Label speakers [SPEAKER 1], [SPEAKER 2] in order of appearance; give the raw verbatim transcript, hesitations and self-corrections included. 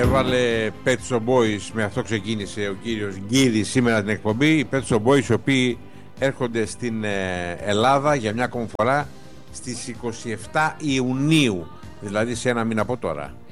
[SPEAKER 1] έβαλε Pet Shop Boys, με αυτό ξεκίνησε ο κύριος Γκίδης σήμερα την εκπομπή. Οι Pet Shop Boys, οι οποίοι έρχονται στην Ελλάδα για μια ακόμη φορά στις είκοσι επτά Ιουνίου, δηλαδή σε ένα μήνα από τώρα.